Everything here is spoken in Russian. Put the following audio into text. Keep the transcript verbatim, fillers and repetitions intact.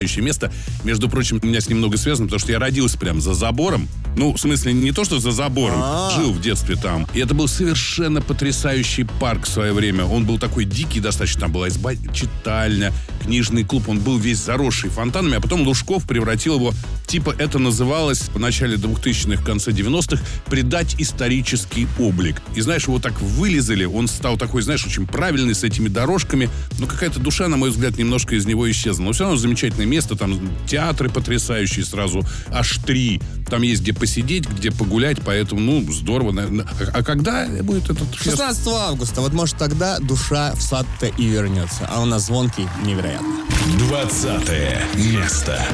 место. Между прочим, у меня с ним много связано, потому что я родился прям за забором. Ну, в смысле, не то, что за забором. А-а-а. Жил в детстве там. И это был совершенно потрясающий парк в свое время. Он был такой дикий достаточно. Там была изба, читальня, книжный клуб. Он был весь заросший фонтанами. А потом Лужков превратил его... Типа это называлось в начале двухтысячных, в конце девяностых «придать исторический облик». И знаешь, его так вылезали. Он стал такой, знаешь, очень правильный, с этими дорожками. Но какая-то душа, на мой взгляд, немножко из него исчезла. Но все равно замечательное место. Там театры потрясающие сразу. Аж три. Там есть где посидеть, где погулять. Поэтому, ну, здорово. А, а когда будет этот фест? шестнадцатого августа. Вот, может, тогда душа в сад-то и вернется. А у нас звонкий невероятно. Двадцатое место.